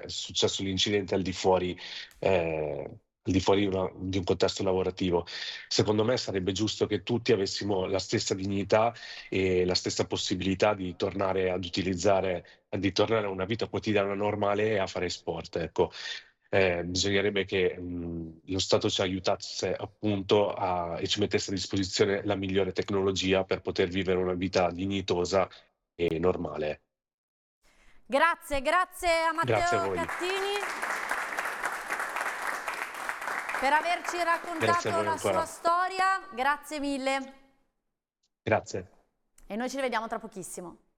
è successo l'incidente al di fuori di un contesto lavorativo. Secondo me sarebbe giusto che tutti avessimo la stessa dignità e la stessa possibilità di tornare a una vita quotidiana normale e a fare sport, ecco. Bisognerebbe che lo Stato ci aiutasse appunto e ci mettesse a disposizione la migliore tecnologia per poter vivere una vita dignitosa e normale. Grazie, grazie a Grazie a Matteo voi. Cattini per averci Grazie a raccontato voi la sua ancora. storia. Grazie mille. Grazie. E noi ci rivediamo tra pochissimo.